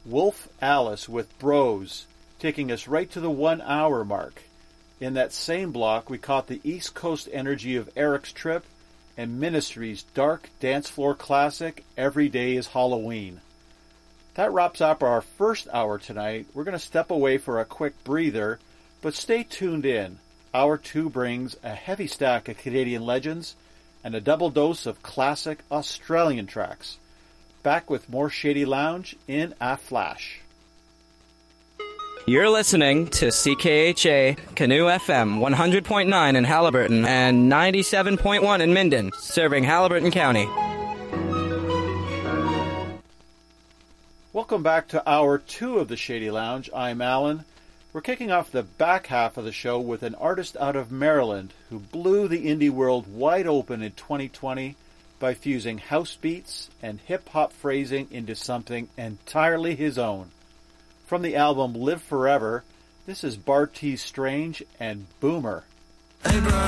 Wolf Alice with Bros, taking us right to the 1 hour mark. In that same block, we caught the East Coast energy of Eric's Trip and Ministry's dark dance floor classic, Every Day is Halloween. That wraps up our first hour tonight. We're going to step away for a quick breather, but stay tuned in. Hour 2 brings a heavy stack of Canadian legends and a double dose of classic Australian tracks. Back with more Shady Lounge in a flash. You're listening to CKHA Canoe FM 100.9 in Haliburton and 97.1 in Minden, serving Haliburton County. Welcome back to Hour 2 of the Shady Lounge. I'm Alan. We're kicking off the back half of the show with an artist out of Maryland who blew the indie world wide open in 2020 by fusing house beats and hip-hop phrasing into something entirely his own. From the album Live Forever, this is Bartees Strange and Boomer. Hey bro,